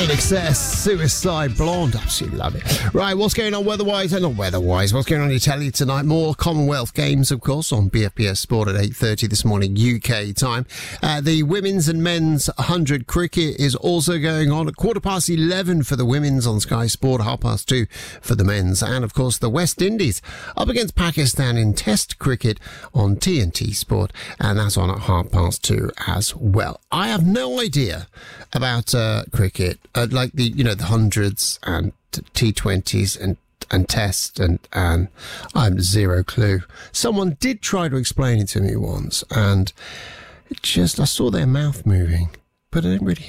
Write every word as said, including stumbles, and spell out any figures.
In Excess, Suicide Blonde. Absolutely love it. Right, what's going on weather-wise? Uh, not weather-wise. What's going on in your telly tonight? More Commonwealth Games, of course, on B F B S Sport at eight thirty this morning, U K time. Uh, the women's and men's one hundred cricket is also going on at quarter past eleven for the women's on Sky Sport, half past two for the men's. And, of course, the West Indies up against Pakistan in Test cricket on T N T Sport. And that's on at half past two as well. I have no idea about uh, cricket. Uh, like the, you know, the hundreds and T twenties and and test and and I'm zero clue. Someone did try to explain it to me once, and it just I saw their mouth moving, but I didn't really